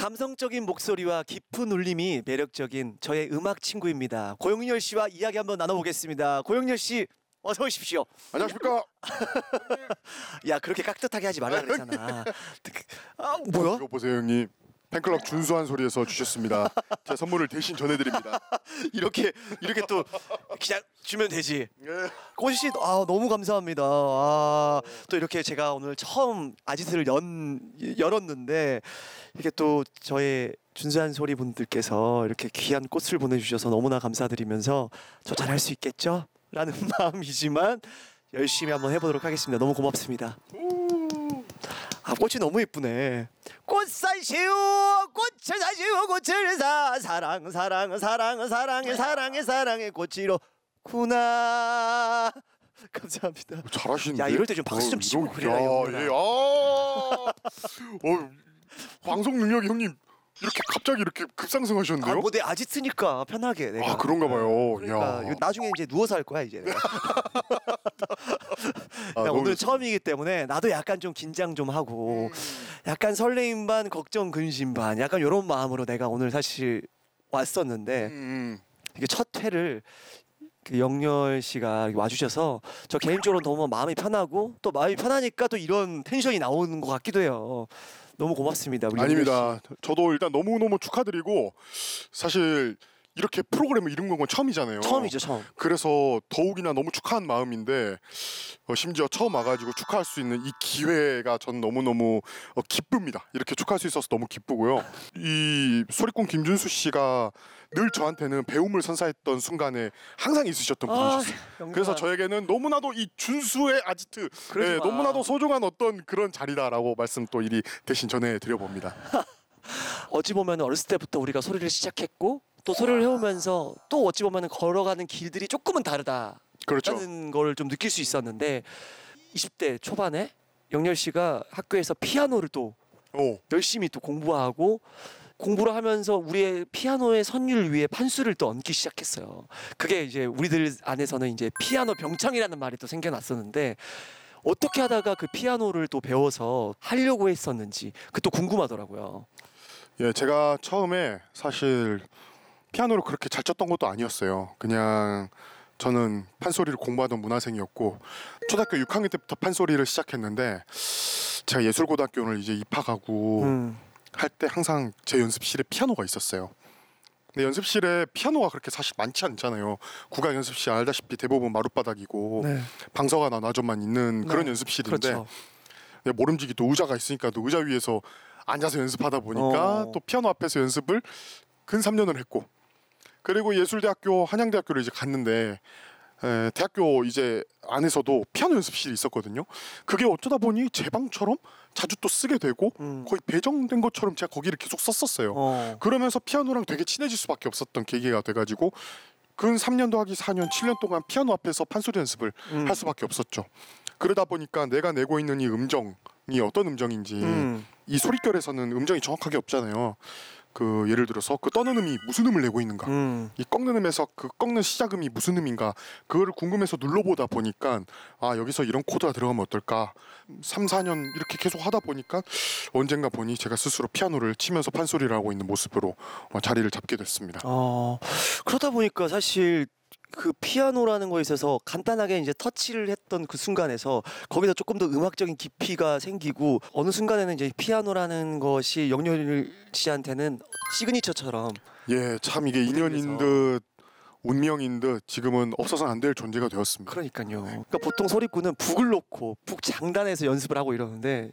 감성적인 목소리와 깊은 울림이 매력적인 저의 음악 친구입니다. 고영렬 씨와 이야기 한번 나눠보겠습니다. 고영렬 씨, 어서 오십시오. 안녕하십니까? 야, 그렇게 깍듯하게 하지 말라 그랬잖아. 아, 뭐야? 이거 보세요, 형님. 팬클럽 준수한 소리에서 주셨습니다. 제 선물을 대신 전해드립니다. 이렇게 또 그냥 주면 되지. 예. 꼬시 씨, 너무 감사합니다. 또 이렇게 제가 오늘 처음 아지트를 열었는데 이게 또 저의 준수한 소리 분들께서 이렇게 귀한 꽃을 보내주셔서 너무나 감사드리면서 저 잘할 수 있겠죠? 라는 마음이지만 열심히 한번 해보도록 하겠습니다. 너무 고맙습니다. 꽃이 너무 예쁘네. 꽃 사시오, 꽃을 사시오, 꽃을 사. 사랑의 꽃이로구나. 감사합니다. 잘하시는데? 야, 이럴 때 좀 박수 좀 치고 그래라. 예. 방송 능력이 형님 이렇게 갑자기 이렇게 급상승하셨는데요? 뭐 내 아지트니까 편하게 내가. 그런가 봐요. 그러니까 야. 이거 나중에 이제 누워서 할 거야 이제. 내가. 야, 너무 오늘 좋습니다. 처음이기 때문에 나도 약간 좀 긴장 좀 하고 약간 설레임 반 걱정 근심 반 약간 이런 마음으로 내가 오늘 사실 왔었는데 이게 첫 회를 그 영렬 씨가 와주셔서 저 개인적으로 너무 마음이 편하고 또 마음이 편하니까 또 이런 텐션이 나오는 것 같기도 해요. 너무 고맙습니다. 우리 아닙니다. 저도 일단 너무너무 축하드리고 사실 이렇게 프로그램을 이룬 건 처음이잖아요. 처음이죠, 처음. 그래서 더욱이나 너무 축하한 마음인데 심지어 처음 와가지고 축하할 수 있는 이 기회가 전 너무너무 기쁩니다. 이렇게 축하할 수 있어서 너무 기쁘고요. 이 소리꾼 김준수 씨가 늘 저한테는 배움을 선사했던 순간에 항상 있으셨던 분이셨어요. 영광. 그래서 저에게는 너무나도 이 준수의 아지트 그러지 마. 너무나도 소중한 어떤 그런 자리다라고 말씀 또 이리 대신 전해드려봅니다. 어찌 보면 어렸을 때부터 우리가 소리를 시작했고 또 소리를 해오면서 또 어찌 보면 걸어가는 길들이 조금은 다르다. 그렇죠. 라는 걸 좀 느낄 수 있었는데 20대 초반에 영렬 씨가 학교에서 피아노를 또 열심히 또 공부하고 공부를 하면서 우리의 피아노의 선율 위에 판수를 또 얹기 시작했어요. 그게 이제 우리들 안에서는 이제 피아노 병창이라는 말이 또 생겨났었는데 어떻게 하다가 그 피아노를 또 배워서 하려고 했었는지 그것도 궁금하더라고요. 예, 제가 처음에 사실 피아노를 그렇게 잘 쳤던 것도 아니었어요. 그냥 저는 판소리를 공부하던 문화생이었고 초등학교 6학년 때부터 판소리를 시작했는데 제가 예술고등학교를 이제 입학하고 할 때 항상 제 연습실에 피아노가 있었어요. 근데 연습실에 피아노가 그렇게 사실 많지 않잖아요. 국악 연습실 알다시피 대부분 마룻바닥이고 네. 방석 하나 놔줘만 있는 그런 네. 연습실인데 그렇죠. 모름지기 또 의자가 있으니까 또 의자 위에서 앉아서 연습하다 보니까 또 피아노 앞에서 연습을 근 3년을 했고 그리고 예술대학교 한양대학교를 이제 갔는데 대학교 이제 안에서도 피아노 연습실이 있었거든요. 그게 어쩌다 보니 제 방처럼 자주 또 쓰게 되고 거의 배정된 것처럼 제가 거기를 계속 썼었어요. 그러면서 피아노랑 되게 친해질 수밖에 없었던 계기가 돼가지고 근 3년 더하기 4년 7년 동안 피아노 앞에서 판소리 연습을 할 수밖에 없었죠. 그러다 보니까 내가 내고 있는 이 음정이 어떤 음정인지 이 소릿결에서는 음정이 정확하게 없잖아요. 그 예를 들어서 그 떠는 음이 무슨 음을 내고 있는가, 이 꺾는 음에서 그 꺾는 시작음이 무슨 음인가, 그거를 궁금해서 눌러보다 보니까 여기서 이런 코드가 들어가면 어떨까. 3, 4년 이렇게 계속 하다 보니까 언젠가 보니 제가 스스로 피아노를 치면서 판소리를 하고 있는 모습으로 자리를 잡게 됐습니다. 그러다 보니까 사실 그 피아노라는 거에 있어서 간단하게 이제 터치를 했던 그 순간에서 거기서 조금 더 음악적인 깊이가 생기고 어느 순간에는 이제 피아노라는 것이 영렬 씨한테는 시그니처처럼 예, 참 이게 인연인 듯 운명인 듯 지금은 없어서는 안 될 존재가 되었습니다. 그러니까요. 그러니까 보통 소리꾼은 북을 놓고 북 장단에서 연습을 하고 이러는데